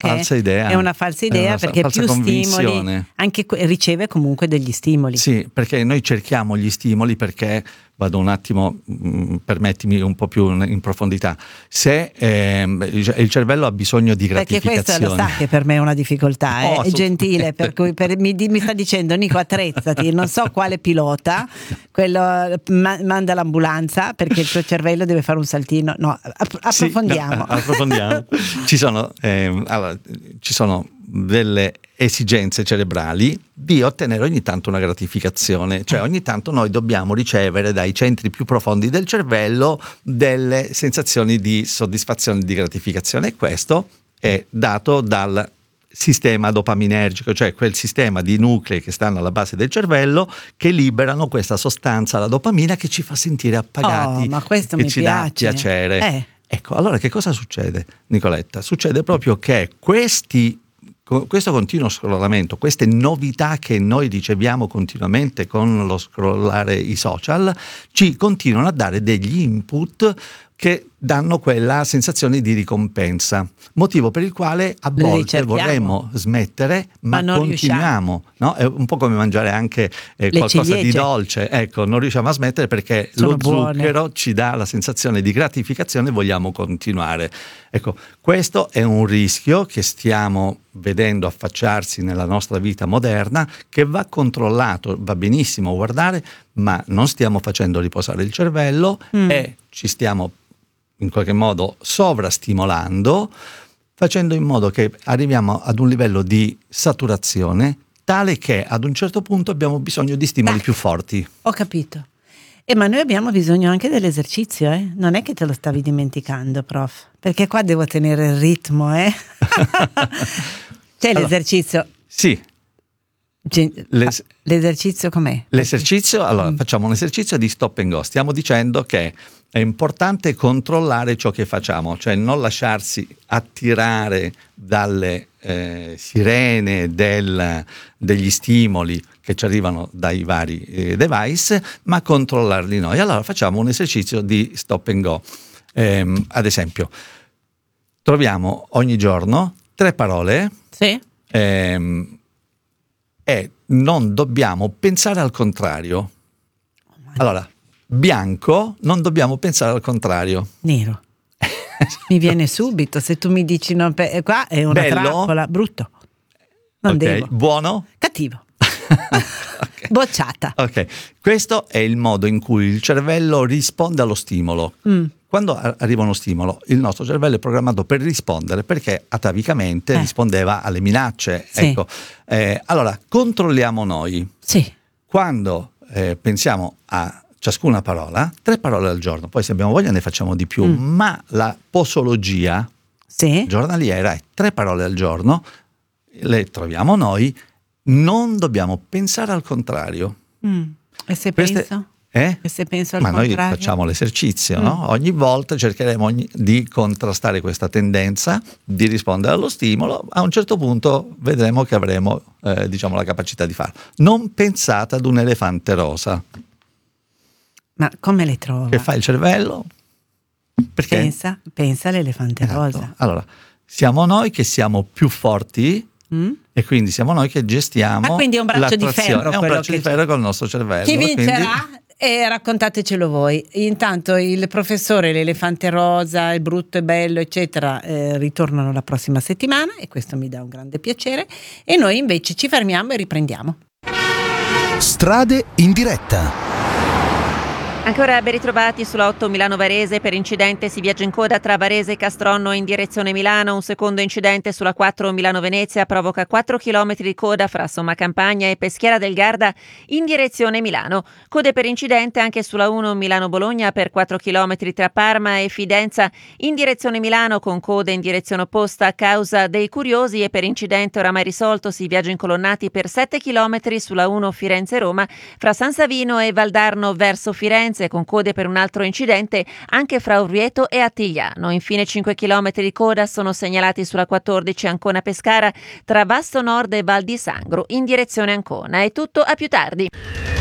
falsa idea. È una falsa idea perché falsa più convinzione. stimoli, anche riceve comunque degli stimoli. Sì, perché noi cerchiamo gli stimoli perché, vado un attimo, permettimi un po' più in profondità, se il cervello ha bisogno di gratificazione. Perché questo lo sa che per me è una difficoltà, No, è gentile, per cui mi sta dicendo Nico attrezzati, non so quale pilota, quello manda l'ambulanza perché il tuo cervello deve fare un saltino, no, approfondiamo. Sì, no, approfondiamo. Ci sono delle esigenze cerebrali di ottenere ogni tanto una gratificazione, cioè ogni tanto noi dobbiamo ricevere dai centri più profondi del cervello delle sensazioni di soddisfazione, di gratificazione, e questo è dato dal sistema dopaminergico, cioè quel sistema di nuclei che stanno alla base del cervello che liberano questa sostanza, la dopamina, che ci fa sentire appagati, ma questo che mi ci piace. dà piacere. Ecco, allora che cosa succede, Nicoletta? Succede proprio che questo continuo scrollamento, queste novità che noi riceviamo continuamente con lo scrollare i social, ci continuano a dare degli input che danno quella sensazione di ricompensa, motivo per il quale a volte vorremmo smettere, ma continuiamo, no? È un po' come mangiare anche qualcosa ciliegie di dolce, ecco, non riusciamo a smettere perché sono lo buone. zucchero ci dà la sensazione di gratificazione e vogliamo continuare. Ecco, questo è un rischio che stiamo vedendo affacciarsi nella nostra vita moderna, che va controllato, va benissimo guardare, ma non stiamo facendo riposare il cervello e ci stiamo in qualche modo sovrastimolando, facendo in modo che arriviamo ad un livello di saturazione tale che ad un certo punto abbiamo bisogno di stimoli più forti. Ho capito. Ma noi abbiamo bisogno anche dell'esercizio, eh? Non è che te lo stavi dimenticando, prof, perché qua devo tenere il ritmo, eh? C'è l'esercizio. Sì. L'esercizio com'è? L'esercizio, allora facciamo un esercizio di stop and go. Stiamo dicendo che è importante controllare ciò che facciamo, cioè non lasciarsi attirare dalle sirene degli stimoli che ci arrivano dai vari device, ma controllarli noi. Allora facciamo un esercizio di stop and go. Ad esempio, troviamo ogni giorno 3 parole. Sì. E non dobbiamo pensare al contrario. Allora, bianco, non dobbiamo pensare al contrario. Nero. Mi viene subito, se tu mi dici no, qua è una bello, trappola, brutto. Non devo. Buono? Cattivo. Okay. Bocciata. Ok, questo è il modo in cui il cervello risponde allo stimolo. Quando arriva uno stimolo, il nostro cervello è programmato per rispondere, perché atavicamente rispondeva alle minacce. Sì. Ecco, allora controlliamo noi. Sì. Quando pensiamo a ciascuna parola, 3 parole al giorno, poi se abbiamo voglia ne facciamo di più, ma la posologia giornaliera è 3 parole al giorno, le troviamo noi, non dobbiamo pensare al contrario. E se penso? E se penso al contrario? Ma noi facciamo l'esercizio, no? Ogni volta cercheremo di contrastare questa tendenza di rispondere allo stimolo. A un certo punto vedremo che avremo la capacità di farlo. Non pensate ad un elefante rosa. Ma come le trovo? Che fa il cervello? Perché? Pensa all'elefante rosa. Allora, siamo noi che siamo più forti e quindi siamo noi che gestiamo. Ma quindi è un braccio di ferro. È un braccio di ferro con il nostro cervello. Chi vincerà? E raccontatecelo voi. Intanto il professore, l'elefante rosa, il brutto e bello, eccetera, ritornano la prossima settimana e questo mi dà un grande piacere. E noi invece ci fermiamo e riprendiamo. Strade in diretta. Ancora ben ritrovati sulla 8 Milano-Varese. Per incidente si viaggia in coda tra Varese e Castronno in direzione Milano. Un secondo incidente sulla 4 Milano-Venezia provoca 4 km di coda fra Sommacampagna e Peschiera del Garda in direzione Milano. Code per incidente anche sulla 1 Milano-Bologna per 4 km tra Parma e Fidenza in direzione Milano, con code in direzione opposta a causa dei curiosi. E per incidente oramai risolto si viaggia incolonnati per 7 km sulla 1 Firenze-Roma fra San Savino e Valdarno verso Firenze, con code per un altro incidente anche fra Orvieto e Attigliano. Infine 5 km di coda sono segnalati sulla 14 Ancona-Pescara tra Vasto Nord e Val di Sangro in direzione Ancona. È tutto, a più tardi.